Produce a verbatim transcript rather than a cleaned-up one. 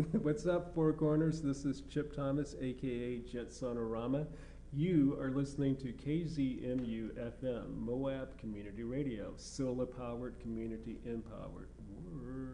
What's up, Four Corners? This is Chip Thomas, aka Jet Sonorama. You are listening to K Z M U F M, Moab Community Radio, solar powered, community empowered. Word.